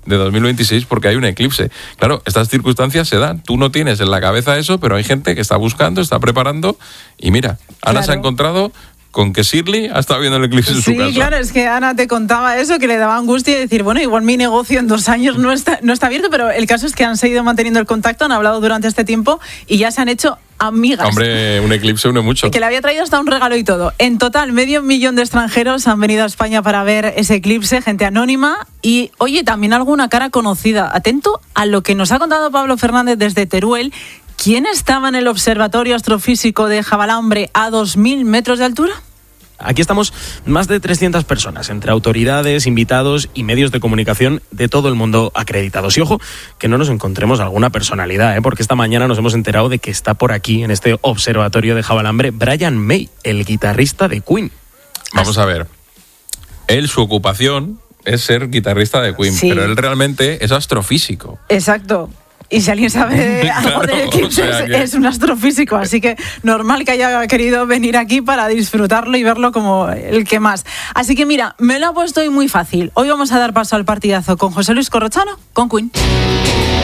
de 2026 porque hay un eclipse. Claro, estas circunstancias se dan. Tú no tienes en la cabeza eso, pero hay gente que está buscando, está preparando y mira, Ana se ha encontrado con que Shirley ha estado viendo el eclipse en su casa. Sí, claro, es que Ana te contaba eso, que le daba angustia y decir, bueno, igual mi negocio en 2 años no está abierto, pero el caso es que han seguido manteniendo el contacto, han hablado durante este tiempo y ya se han hecho amigas. Hombre, un eclipse une mucho. Que le había traído hasta un regalo y todo. En total, 500.000 de extranjeros han venido a España para ver ese eclipse, gente anónima y, oye, también alguna cara conocida. Atento a lo que nos ha contado Pablo Fernández desde Teruel. ¿Quién estaba en el Observatorio Astrofísico de Javalambre a 2.000 metros de altura? Aquí estamos más de 300 personas, entre autoridades, invitados y medios de comunicación de todo el mundo acreditados. Y ojo, que no nos encontremos alguna personalidad, porque esta mañana nos hemos enterado de que está por aquí, en este observatorio de Javalambre, Brian May, el guitarrista de Queen. Vamos a ver. Él, su ocupación es ser guitarrista de Queen, sí, pero él realmente es astrofísico. Exacto. Y si alguien sabe algo del eclipse, es un astrofísico, así que normal que haya querido venir aquí para disfrutarlo y verlo como el que más. Así que mira, me lo ha puesto hoy muy fácil. Hoy vamos a dar paso al partidazo con José Luis Corrochano, con Queen.